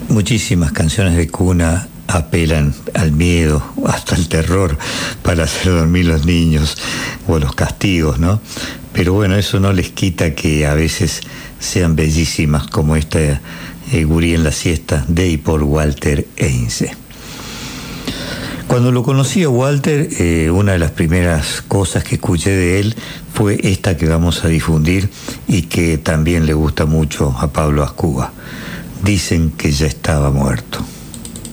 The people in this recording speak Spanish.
Muchísimas canciones de cuna apelan al miedo, hasta el terror, para hacer dormir los niños o los castigos, ¿no? Pero bueno, eso no les quita que a veces sean bellísimas, como esta Gurí en la siesta, de y por Walter Heinze. Cuando lo conocí a Walter, una de las primeras cosas que escuché de él fue esta que vamos a difundir y que también le gusta mucho a Pablo Ascuba. Dicen que ya estaba muerto.